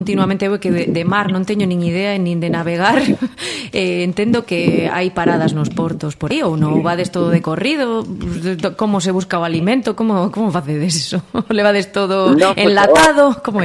continuamente eu que de mar non teño nin idea nin de navegar. Entendo que hai paradas nos portos por aí ou non, vades todo de corrido, como se busca o alimento, como facedes eso? Levades todo enlatado, como é?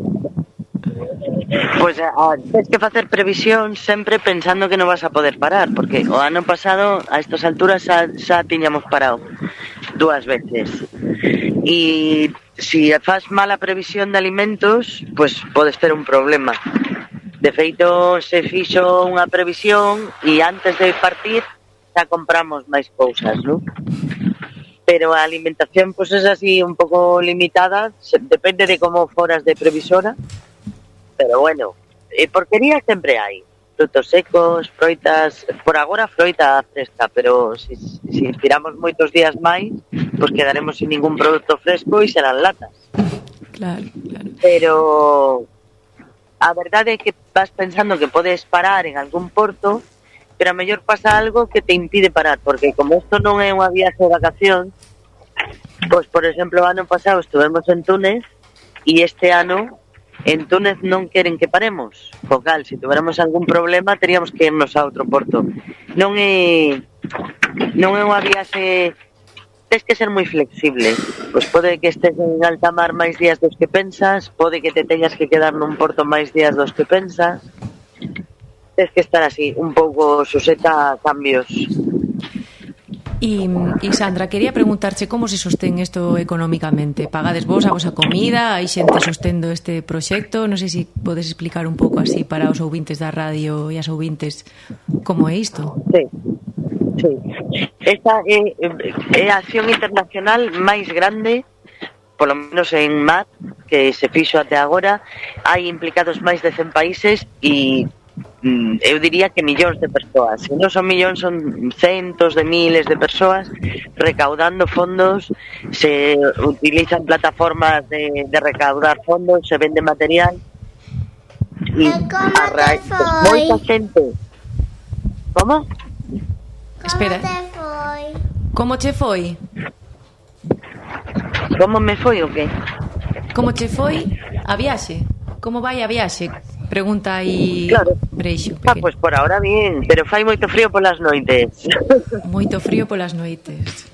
Pois tens que facer previsión sempre pensando que non vas a poder parar, porque o ano pasado a estas alturas xa tiñamos parado 2 veces. E si faz mala previsión de alimentos, pois podes ter un problema. De feito, se fixo unha previsión e antes de partir xa compramos máis cousas, non? Pero a alimentación pois é así un pouco limitada, depende de como foras de previsora. Pero bueno, porquería sempre hai. Frutos secos, froitas, por agora froita fresca, pero si tiramos moitos días máis, pois quedaremos sin ningún produto fresco e serán latas. Claro. Pero a verdade é que vas pensando que podes parar en algún porto, pero a mellor pasa algo que te impide parar, porque como isto non é unha viaxe de vacación, pois por exemplo, o ano pasado estuvemos en Túnez e este ano en Túnez non queren que paremos. Focal, se tuviéramos algún problema teríamos que irnos a outro porto. Non é unha viaxe, tens que ser moi flexible. Pois pode que estés en alta mar máis días dos que pensas, pode que te teñas que quedar nun porto máis días dos que pensas. Tens que estar así, un pouco suxeta a cambios. E Sandra, quería preguntarche como se sostén isto económicamente. Pagades vos a vosa comida? Hai xente sostendo este proxecto? Non sei se podes explicar un pouco así para os ouvintes da radio e as ouvintes como é isto. Sí. Esta é a acción internacional máis grande, polo menos en mar, que se fixo até agora. Hai implicados máis de 100 países e eu diría que millóns de persoas. Se non son millóns, son centos de miles de persoas recaudando fondos. Se utilizan plataformas de recaudar fondos, se vende material e a raíz moita xente. Como? Espera. Como che foi? Como me foi o qué? Como che foi a viaxe? Como vai a viaxe? Pregunta aí, claro. Breixo. Pois por ahora bien, pero fai moito frío polas noites. Moito frío polas noites.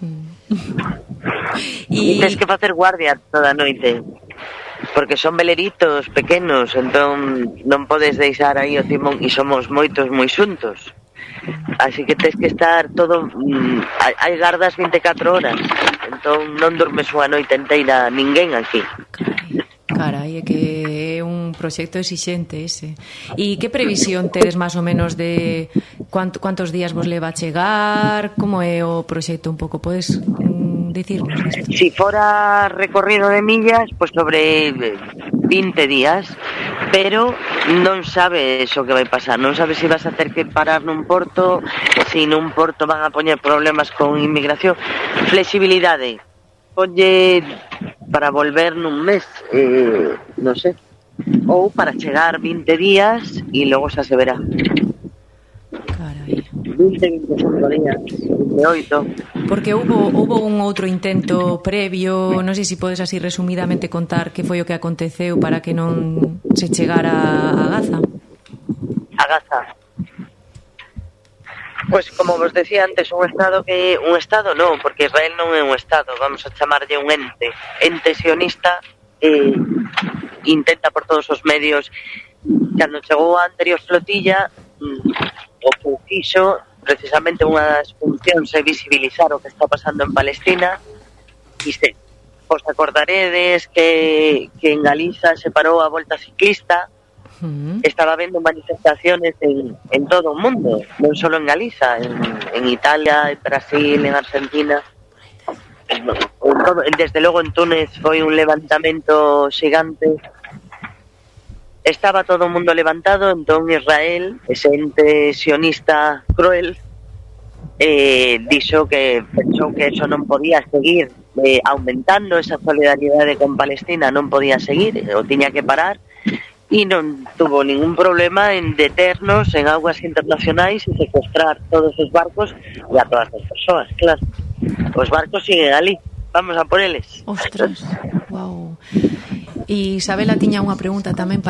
E tens que facer guardia toda a noite, porque son veleritos pequenos, entón non podes deixar aí o timón, e somos moitos moi xuntos. Así que tens que estar todo... hai gardas 24 horas, entón non dormes unha noite inteira ninguén aquí. Carai, é que é un proxecto exixente ese. E que previsión tedes máis ou menos de cuántos días vos leva a chegar? Como é o proxecto un pouco? Podes dicirnos isto? Si fora recorrido de millas, pois sobre 20 días, pero non sabes o que vai pasar, non sabes se vas a ter que parar nun porto, se nun porto van a poñer problemas con inmigración. Flexibilidade, ponlle para volver nun mes, non sei, ou para chegar 20 días e logo xa se verá. Carai. 20, 25 días, 28. Porque houbo un outro intento previo, non sei se podes así resumidamente contar que foi o que aconteceu para que non se chegara a Gaza. A Gaza. Pois como vos decía antes, un estado non, porque Israel non é un estado, vamos a chamarlle un ente sionista, intenta por todos os medios. Cando chegou a anterior flotilla, o que fixo precisamente unha das funcións é visibilizar o que está pasando en Palestina. E vos acordaredes que en Galiza se parou a volta ciclista. Estaba vendo manifestaciones en todo o mundo, non só en Galiza, en Italia, en Brasil, en Argentina. Desde logo en Túnez foi un levantamento xigante. Estaba todo o mundo levantado, entón Israel, ese ente sionista cruel, dixo que pensou que eso non podía seguir aumentando, esa solidaridade con Palestina non podía seguir, o tiña que parar. E non tuvo ningún problema en deternos en aguas internacionais e secuestrar todos os barcos e a todas as persoas, claro. Os barcos siguen ali, vamos a por eles. Ostras, wow. E Isabela tiña unha pregunta tamén